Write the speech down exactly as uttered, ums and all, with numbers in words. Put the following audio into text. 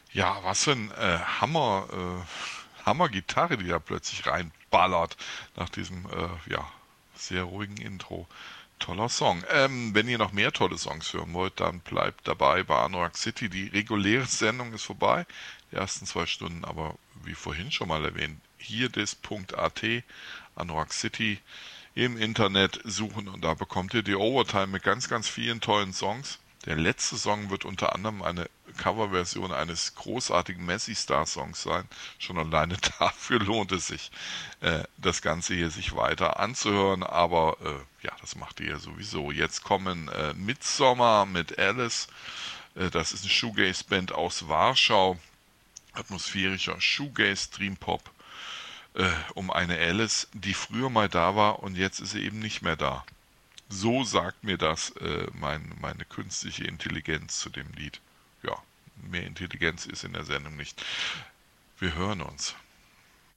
Ja, was für ein äh, Hammer, äh, Hammer-Gitarre, die da plötzlich reinballert nach diesem, äh, ja, sehr ruhigen Intro. Toller Song. Ähm, wenn ihr noch mehr tolle Songs hören wollt, dann bleibt dabei bei Anorak City. Die reguläre Sendung ist vorbei, die ersten zwei Stunden, aber wie vorhin schon mal erwähnt, hier hierdis.at, Anorak City im Internet suchen und da bekommt ihr die Overtime mit ganz, ganz vielen tollen Songs. Der letzte Song wird unter anderem eine Coverversion eines großartigen Messi Star Songs sein. Schon alleine dafür lohnt es sich, äh, das Ganze hier sich weiter anzuhören. Aber äh, ja, das macht ihr ja sowieso. Jetzt kommen äh, Midsommar mit Alice. Äh, das ist eine Shoegaze-Band aus Warschau. Atmosphärischer Shoegaze, Dream Pop äh, um eine Alice, die früher mal da war und jetzt ist sie eben nicht mehr da. So sagt mir das äh, mein, meine künstliche Intelligenz zu dem Lied. Ja, mehr Intelligenz ist in der Sendung nicht. Wir hören uns.